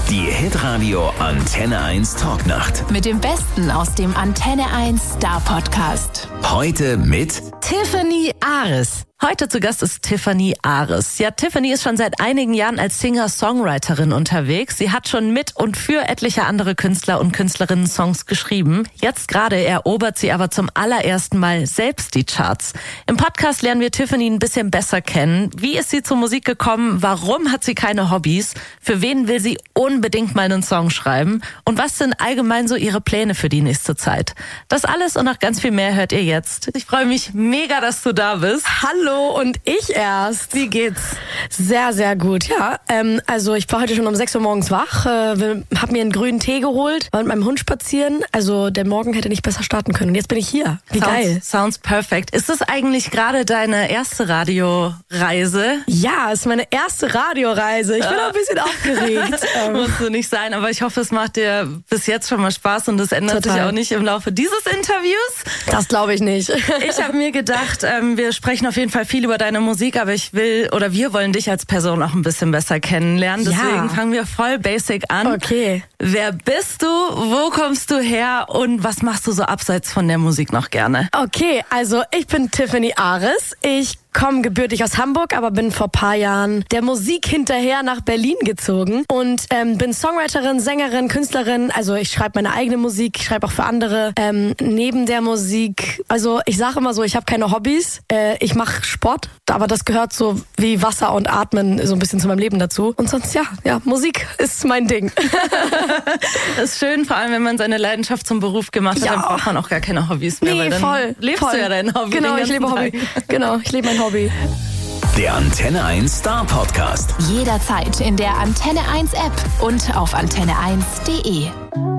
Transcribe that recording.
Die Hitradio Antenne 1 Talknacht. Mit dem Besten aus dem Antenne 1 Star Podcast. Heute mit Tiffany Ares. Heute zu Gast ist Tiffany Ares. Ja, Tiffany ist schon seit einigen Jahren als Singer-Songwriterin unterwegs. Sie hat schon mit und für etliche andere Künstler und Künstlerinnen Songs geschrieben. Jetzt gerade erobert sie aber zum allerersten Mal selbst die Charts. Im Podcast lernen wir Tiffany ein bisschen besser kennen. Wie ist sie zur Musik gekommen? Warum hat sie keine Hobbys? Für wen will sie unbedingt mal einen Song schreiben? Und was sind allgemein so ihre Pläne für die nächste Zeit? Das alles und noch ganz viel mehr hört ihr jetzt. Ich freue mich mega, dass du da bist. Hallo und ich erst. Wie geht's? Sehr, sehr gut, ja. Also ich war heute schon um 6 Uhr morgens wach, hab mir einen grünen Tee geholt, war mit meinem Hund spazieren. Also der Morgen hätte nicht besser starten können. Und jetzt bin ich hier. Wie geil. Sounds perfect. Ist das eigentlich gerade deine erste Radioreise? Ja, ist meine erste Radioreise. Ich bin auch ein bisschen aufgeregt. Musst du nicht sein, aber ich hoffe, es macht dir bis jetzt schon mal Spaß und es ändert sich auch nicht im Laufe dieses Interviews. Das glaube ich nicht. Ich habe mir gedacht, wir sprechen auf jeden Fall viel über deine Musik, aber wir wollen dich als Person auch ein bisschen besser kennenlernen. Deswegen fangen wir voll basic an. Okay. Wer bist du? Wo kommst du her? Und was machst du so abseits von der Musik noch gerne? Okay, also ich bin Tiffany Ares. Ich komme gebürtig aus Hamburg, aber bin vor ein paar Jahren der Musik hinterher nach Berlin gezogen und bin Songwriterin, Sängerin, Künstlerin. Also ich schreibe meine eigene Musik, ich schreibe auch für andere. Neben der Musik, also ich sage immer so, ich habe keine Hobbys. Ich mache Sport, aber das gehört so wie Wasser und Atmen so ein bisschen zu meinem Leben dazu. Und sonst, ja, Musik ist mein Ding. Das ist schön, vor allem wenn man seine Leidenschaft zum Beruf gemacht hat, dann braucht man auch gar keine Hobbys mehr. Nee, weil dann voll. lebst du ja dein Hobby. Genau, ich lebe Hobby. Genau, ich lebe mein Hobby. der Antenne 1 Star Podcast. Jederzeit in der Antenne 1 App und auf antenne1.de.